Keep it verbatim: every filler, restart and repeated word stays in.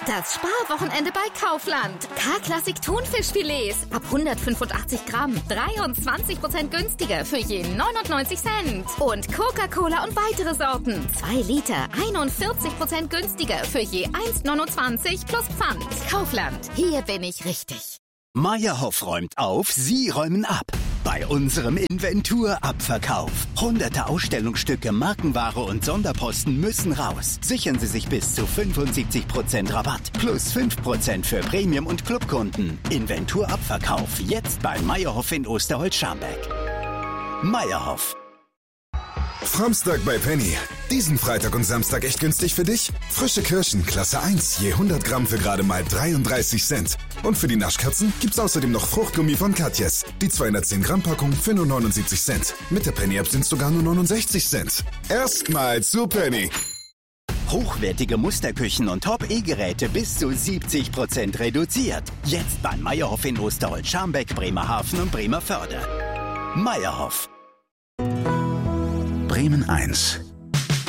Das Sparwochenende bei Kaufland. K-Klassik Thunfischfilets ab hundertfünfundachtzig Gramm. dreiundzwanzig Prozent günstiger für je neunundneunzig Cent. Und Coca-Cola und weitere Sorten. zwei Liter, einundvierzig Prozent günstiger für je eins neunundzwanzig plus Pfand. Kaufland, hier bin ich richtig. Meyerhoff räumt auf, Sie räumen ab. Bei unserem Inventur-Abverkauf. Hunderte Ausstellungsstücke, Markenware und Sonderposten müssen raus. Sichern Sie sich bis zu fünfundsiebzig Prozent Rabatt. Plus fünf Prozent für Premium- und Clubkunden. Inventur-Abverkauf. Jetzt bei Meyerhoff in Osterholz-Scharmbeck. Meyerhoff. Framstag bei Penny. Diesen Freitag und Samstag echt günstig für dich? Frische Kirschen, Klasse eins, je hundert Gramm für gerade mal dreiunddreißig Cent. Und für die Naschkatzen gibt's außerdem noch Fruchtgummi von Katjes. Die zweihundertzehn Gramm Packung für nur neunundsiebzig Cent. Mit der Penny-App sind's sogar nur neunundsechzig Cent. Erstmal zu Penny. Hochwertige Musterküchen und Top-E-Geräte bis zu siebzig Prozent reduziert. Jetzt bei Meyerhoff in Osterholz-Scharmbeck, Bremerhaven und Bremerförde. Meyerhoff. Bremen eins.